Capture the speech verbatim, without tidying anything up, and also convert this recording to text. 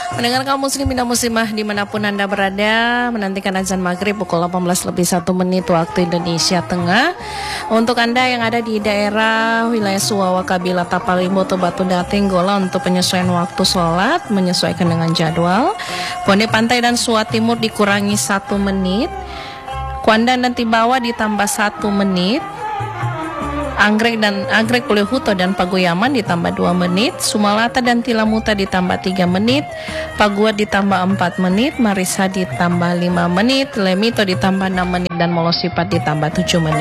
Mendengar kaum muslimin dan muslimah dimanapun Anda berada, menantikan azan maghrib pukul delapan belas lebih satu menit waktu Indonesia Tengah. Untuk Anda yang ada di daerah wilayah Suwawa, Kabila, Tapalimbo, Batu Dating, Gola untuk penyesuaian waktu sholat, menyesuaikan dengan jadwal. Pondok Pantai dan Suwa Timur dikurangi satu menit. Kuandan dan Timbawa ditambah satu menit. Anggrek dan Anggrek Pulehuto dan Pagoyaman ditambah dua menit, Sumalata dan Tilamuta ditambah tiga menit, Paguat ditambah empat menit, Marisa ditambah lima menit, Lemito ditambah enam menit dan Molosipat ditambah tujuh menit.